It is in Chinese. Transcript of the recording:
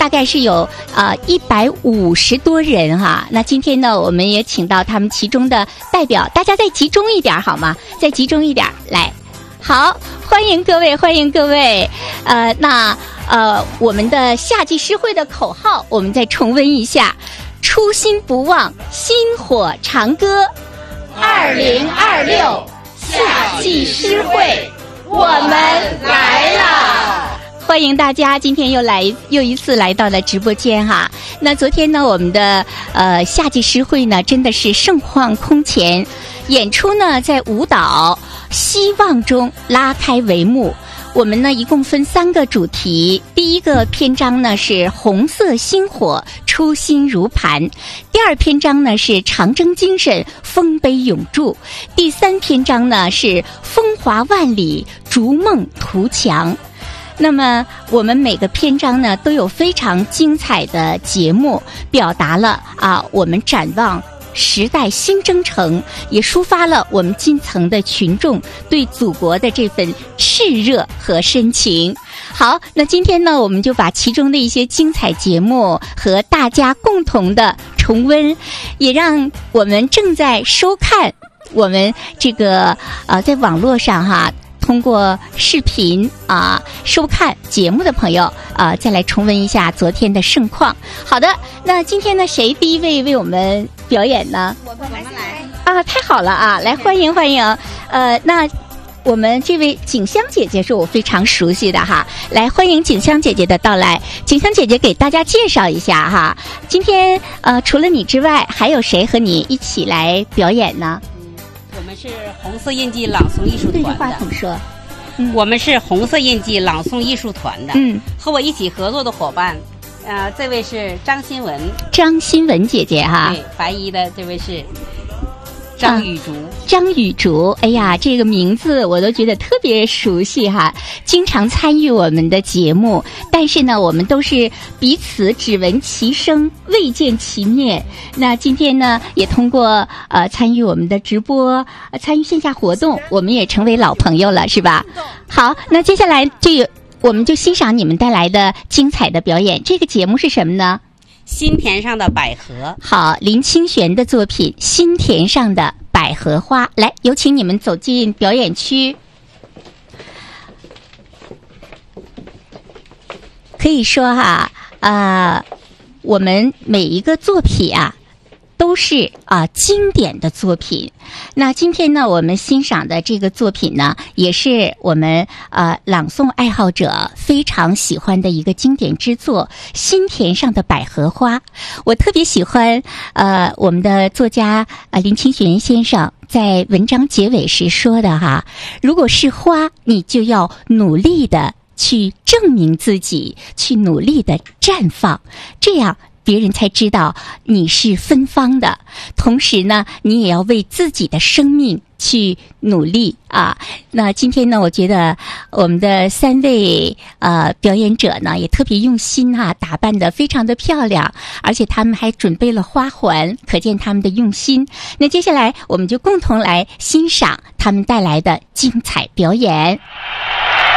大概是有150多人哈。那今天呢，我们也请到他们其中的代表，大家再集中一点好吗？再集中一点来。好，欢迎各位，欢迎各位。我们的夏季诗会的口号，我们再重温一下：初心不忘，薪火长歌。2026夏季诗会，我们来了！欢迎大家，今天又一次来到了直播间哈。那昨天呢，我们的夏季诗会呢，真的是盛况空前，演出呢在舞蹈希望中拉开帷幕。我们呢一共分3个主题，第一个篇章呢是红色星火，初心如磐；第2篇章呢是长征精神，丰碑永驻；第3篇章呢是风华万里，逐梦图强。那么我们每个篇章呢都有非常精彩的节目，表达了我们展望时代新征程，也抒发了我们基层的群众对祖国的这份炽热和深情。好，那今天呢，我们就把其中的一些精彩节目和大家共同的重温，也让我们正在收看我们这个在网络上哈，通过视频收看节目的朋友再来重温一下昨天的盛况。好的，那今天呢，谁第一位为我们表演呢？我们来太好了来欢迎欢迎。那我们这位景香姐姐是我非常熟悉的哈，来欢迎景香姐姐的到来。景香姐姐给大家介绍一下哈，今天除了你之外，还有谁和你一起来表演呢？ 我们是红色印记朗诵艺术团的。对着话筒说。 我们是红色印记朗诵艺术团的。和我一起合作的伙伴，这位是张新文。张新文姐姐哈。对，白衣的这位是张雨竹。 张雨竹，哎呀，这个名字我都觉得特别熟悉哈，经常参与我们的节目，但是呢，我们都是彼此只闻其声，未见其面。那今天呢，也通过参与我们的直播，参与线下活动，我们也成为老朋友了，是吧？好，那接下来我们就欣赏你们带来的精彩的表演。这个节目是什么呢？ 心田上的百合。 好，林清玄的作品《心田上的百合花》。来，有请你们走进表演区。可以说哈，我们每一个作品都是经典的作品。那今天呢，我们欣赏的这个作品呢，也是我们朗诵爱好者非常喜欢的一个经典之作《心田上的百合花》。我特别喜欢我们的作家林清玄先生在文章结尾时说的哈，如果是花，你就要努力的去证明自己，去努力的绽放，这样别人才知道你是芬芳的。同时呢，你也要为自己的生命去努力那今天呢，我觉得我们的3位表演者呢也特别用心打扮得非常的漂亮，而且他们还准备了花环，可见他们的用心。那接下来我们就共同来欣赏他们带来的精彩表演。